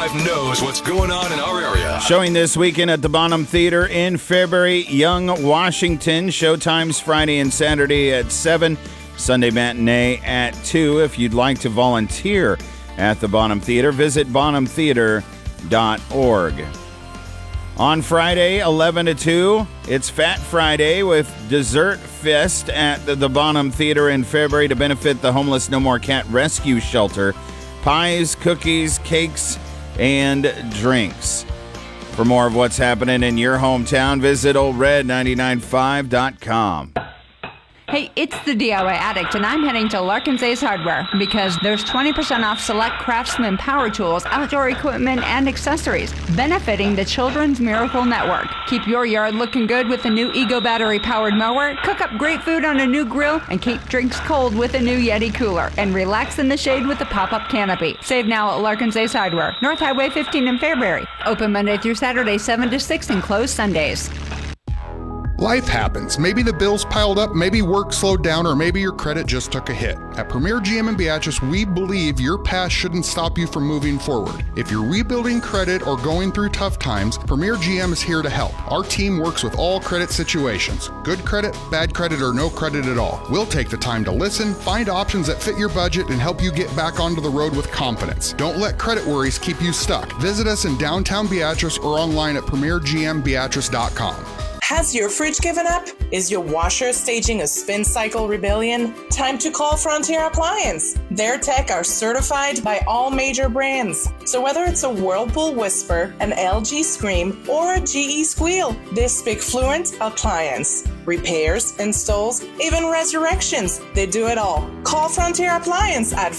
99.5 knows what's going on in our area. Showing this weekend at the Bonham Theater in Fairbury, Young Washington. Showtimes Friday and Saturday at 7, Sunday matinee at 2. If you'd like to volunteer at the Bonham Theater, visit bonhamtheater.org. On Friday, 11 to 2, it's Fat Friday with Dessert Fest at the Bonham Theater in Fairbury to benefit the Homeless No More Cat Rescue Shelter. Pies, cookies, cakes, and drinks. For more of what's happening in your hometown, visit oldred995.com. Hey, it's the DIY Addict, and I'm heading to Larkin's Ace Hardware because there's 20% off select Craftsman power tools, outdoor equipment, and accessories, benefiting the Children's Miracle Network. Keep your yard looking good with a new Ego battery-powered mower, cook up great food on a new grill, and keep drinks cold with a new Yeti cooler, and relax in the shade with a pop-up canopy. Save now at Larkin's Ace Hardware, North Highway 15 in Fairbury. Open Monday through Saturday, 7 to 6, and closed Sundays. Life happens. Maybe the bills piled up, maybe work slowed down, or maybe your credit just took a hit. At Premier GM in Beatrice, we believe your past shouldn't stop you from moving forward. If you're rebuilding credit or going through tough times, Premier GM is here to help. Our team works with all credit situations. Good credit, bad credit, or no credit at all. We'll take the time to listen, find options that fit your budget, and help you get back onto the road with confidence. Don't let credit worries keep you stuck. Visit us in downtown Beatrice or online at premiergmbeatrice.com. Has your fridge given up? Is your washer staging a spin cycle rebellion? Time to call Frontier Appliance. Their tech are certified by all major brands. So whether it's a Whirlpool Whisper, an LG Scream, or a GE Squeal, they speak fluent appliance. Repairs, installs, even resurrections. They do it all. Call Frontier Appliance at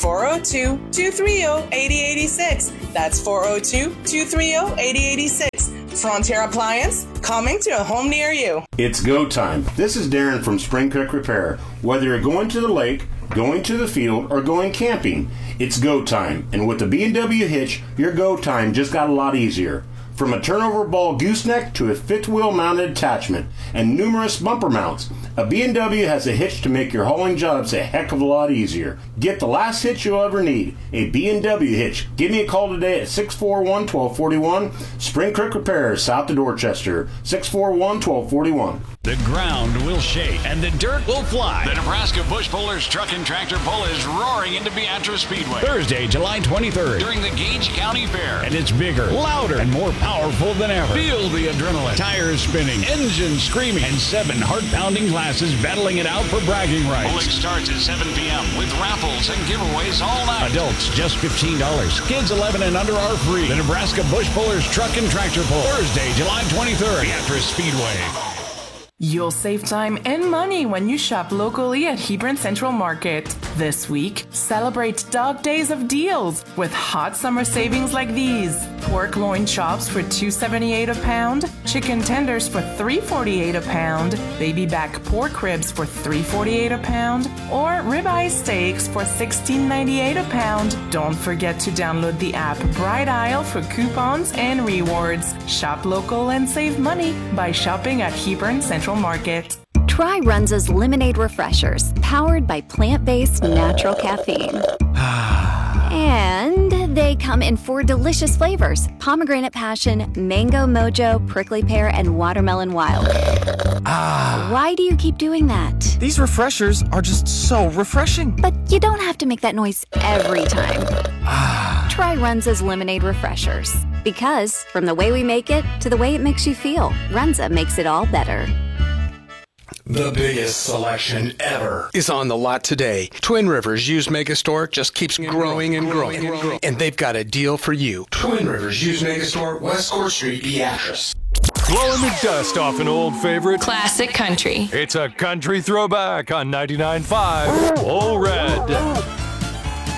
402-230-8086. That's 402-230-8086. Frontier Appliance, coming to a home near you. It's go time. This is Darren from Spring Creek Repair. Whether you're going to the lake, going to the field, or going camping, it's go time. And with the B&W hitch, your go time just got a lot easier. From a turnover ball gooseneck to a fifth wheel mounted attachment and numerous bumper mounts, a B&W has a hitch to make your hauling jobs a heck of a lot easier. Get the last hitch you'll ever need, a B&W hitch. Give me a call today at 641-1241. Spring Creek Repair, south of Dorchester, 641-1241. The ground will shake and the dirt will fly. The Nebraska Bush Pullers Truck and Tractor Pull is roaring into Beatrice Speedway Thursday, July 23rd during the Gage County Fair. And it's bigger, louder, and more powerful than ever. Feel the adrenaline. Tires spinning, engines screaming, and 7 heart-pounding classes battling it out for bragging rights. Pulling starts at 7 p.m. with raffles and giveaways all night. Adults just $15. Kids 11 and under are free. The Nebraska Bush Pullers Truck and Tractor Pull. Thursday, July 23rd, Beatrice Speedway. You'll save time and money when you shop locally at Hebron Central Market. This week, celebrate Dog Days of Deals with hot summer savings like these. Pork loin chops for $2.78 a pound, chicken tenders for $3.48 a pound, baby back pork ribs for $3.48 a pound, or ribeye steaks for $16.98 a pound. Don't forget to download the app Bright Isle for coupons and rewards. Shop local and save money by shopping at Hebron Central Market. Try Runza's Lemonade Refreshers, powered by plant-based natural caffeine. And they come in 4 delicious flavors: pomegranate passion, mango mojo, prickly pear, and watermelon wild. Why do you keep doing that? These refreshers are just so refreshing. But you don't have to make that noise every time. Try Runza's Lemonade Refreshers. Because from the way we make it to the way it makes you feel, Runza makes it all better. The biggest selection ever is on the lot today. Twin Rivers Used Megastore just keeps growing and growing. And they've got a deal for you. Twin Rivers Used Megastore, West Court Street, Beatrice. Blowing the dust off an old favorite. Classic country. It's a country throwback on 99.5 Old Red.